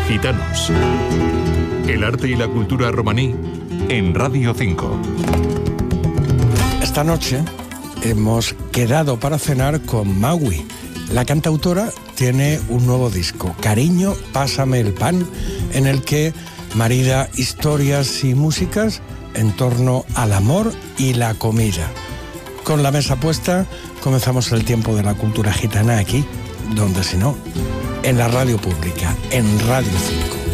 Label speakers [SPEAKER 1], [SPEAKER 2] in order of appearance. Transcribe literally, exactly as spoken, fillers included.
[SPEAKER 1] Gitanos. El arte y la cultura romaní en Radio cinco.
[SPEAKER 2] Esta noche hemos quedado para cenar con Maui. La cantautora tiene un nuevo disco, Cariño, pásame el pan, en el que marida historias y músicas en torno al amor y la comida. Con la mesa puesta, comenzamos el tiempo de la cultura gitana aquí, donde si no, en la radio pública, en Radio cinco.